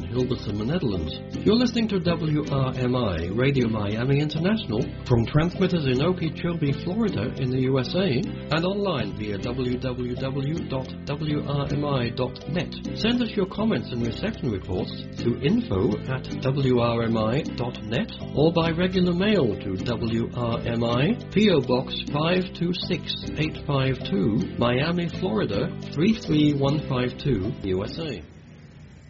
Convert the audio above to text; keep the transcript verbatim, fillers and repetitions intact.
in Hilversum, Netherlands. You're listening to W R M I, Radio Miami International, from transmitters in Okeechobee, Florida in the U S A, and online via w w w dot w r m i dot net. Send us your comments and reception reports to info at w r m i dot net or by regular mail to W R M I, P O Box five two six eight five two, Miami, Florida three three one five two, U S A.